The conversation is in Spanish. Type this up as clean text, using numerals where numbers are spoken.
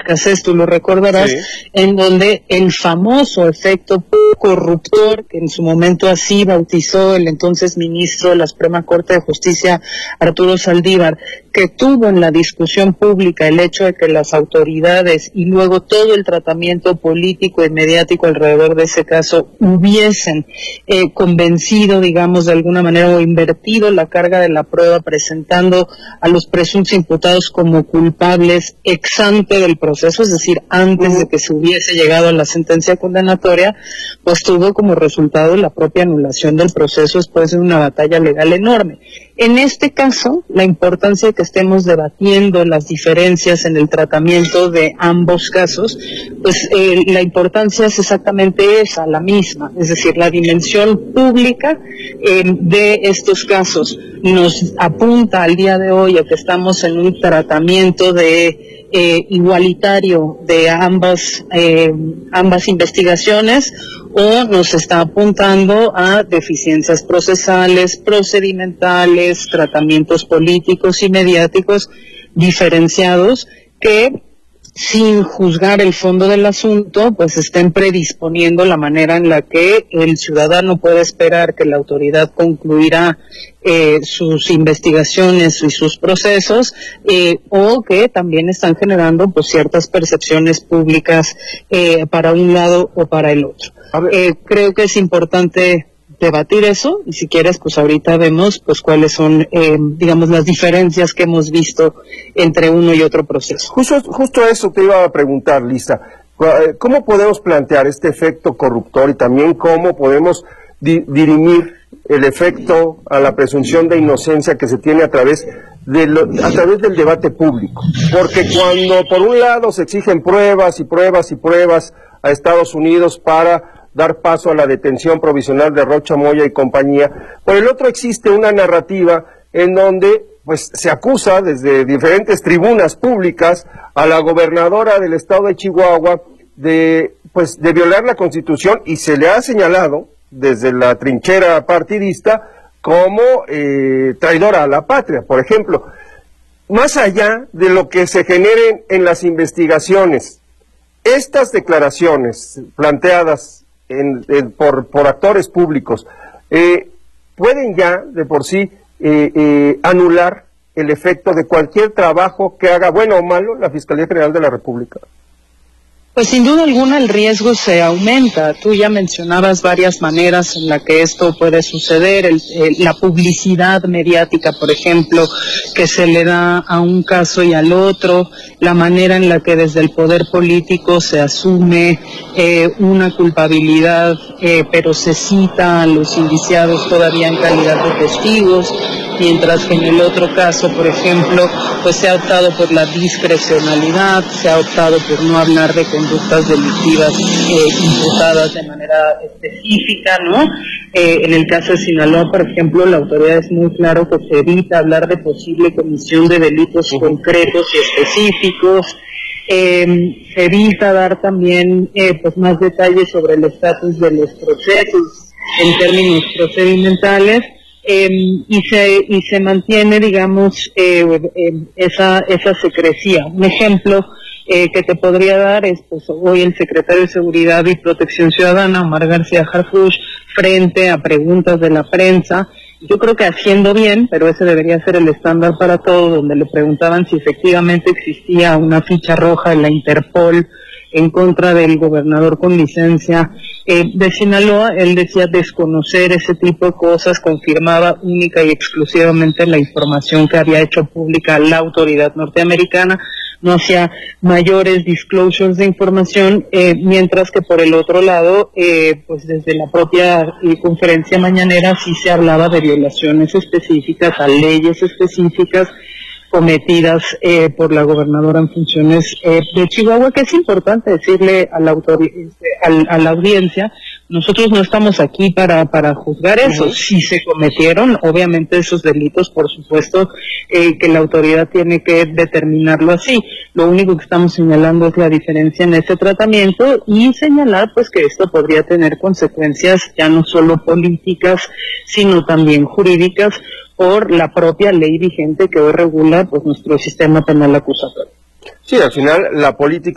Garcés, tú lo recordarás, sí, en donde el famoso efecto corruptor, que en su momento así bautizó el entonces ministro de la Suprema Corte de Justicia, Arturo Saldívar, que tuvo en la discusión pública el hecho de que las autoridades y luego todo el tratamiento político y mediático alrededor de ese caso hubiesen convencido, digamos, de alguna manera o invertido la carga de la prueba, presentando a los presuntos imputados como culpables ex ante del proceso, es decir, antes de que se hubiese llegado a la sentencia condenatoria, pues tuvo como resultado la propia anulación del proceso después de una batalla legal enorme. En este caso, la importancia de que estemos debatiendo las diferencias en el tratamiento de ambos casos, pues la importancia es exactamente esa, la misma, es decir, la dimensión pública de estos casos nos apunta al día de hoy a que estamos en un tratamiento de igualitario de ambas investigaciones, o nos está apuntando a deficiencias procesales, procedimentales, tratamientos políticos y mediáticos diferenciados que, sin juzgar el fondo del asunto, pues estén predisponiendo la manera en la que el ciudadano puede esperar que la autoridad concluirá sus investigaciones y sus procesos, o que también están generando pues ciertas percepciones públicas para un lado o para el otro. Creo que es importante debatir eso, y si quieres pues ahorita vemos pues cuáles son digamos las diferencias que hemos visto entre uno y otro proceso. Justo eso te iba a preguntar, Lisa. ¿Cómo podemos plantear este efecto corruptor y también cómo podemos dirimir el efecto a la presunción de inocencia que se tiene a través del debate público? Porque cuando por un lado se exigen pruebas y pruebas y pruebas a Estados Unidos para dar paso a la detención provisional de Rocha Moya y compañía, por el otro existe una narrativa en donde pues se acusa desde diferentes tribunas públicas a la gobernadora del estado de Chihuahua de violar la Constitución, y se le ha señalado desde la trinchera partidista como traidora a la patria. Por ejemplo, más allá de lo que se generen en las investigaciones, estas declaraciones planteadas por actores públicos pueden ya de por sí anular el efecto de cualquier trabajo que haga, bueno o malo, la Fiscalía General de la República. Pues sin duda alguna el riesgo se aumenta. Tú ya mencionabas varias maneras en las que esto puede suceder, la publicidad mediática, por ejemplo, que se le da a un caso y al otro, la manera en la que desde el poder político se asume una culpabilidad, pero se cita a los indiciados todavía en calidad de testigos, mientras que en el otro caso, por ejemplo, pues se ha optado por la discrecionalidad, se ha optado por no hablar de conductas delictivas imputadas de manera específica, ¿no? En el caso de Sinaloa, por ejemplo, la autoridad es muy claro que se evita hablar de posible comisión de delitos concretos y específicos. Se evita dar también pues más detalles sobre el estatus de los procesos en términos procedimentales. Y se mantiene, digamos, esa secrecía. Un ejemplo que te podría dar es, pues, hoy el secretario de Seguridad y Protección Ciudadana, Omar García Harfuch, frente a preguntas de la prensa, yo creo que haciendo bien, pero ese debería ser el estándar para todo, donde le preguntaban si efectivamente existía una ficha roja en la Interpol en contra del gobernador con licencia de Sinaloa. Él decía desconocer ese tipo de cosas, confirmaba única y exclusivamente la información que había hecho pública la autoridad norteamericana, no hacía mayores disclosures de información, mientras que por el otro lado, pues desde la propia conferencia mañanera sí se hablaba de violaciones específicas a leyes específicas cometidas por la gobernadora en funciones de Chihuahua, que es importante decirle a la audiencia, nosotros no estamos aquí para juzgar eso. Si se cometieron, obviamente esos delitos, por supuesto, que la autoridad tiene que determinarlo así. Lo único que estamos señalando es la diferencia en ese tratamiento y señalar pues que esto podría tener consecuencias ya no solo políticas, sino también jurídicas, por la propia ley vigente que hoy regula pues nuestro sistema penal acusatorio. Sí, al final la política